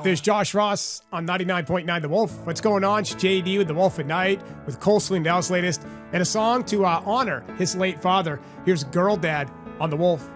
There's Josh Ross on 99.9 The Wolf. What's going on? It's JD with The Wolf at Night with Cole Swindell's latest and a song to honor his late father. Here's Girl Dad on The Wolf.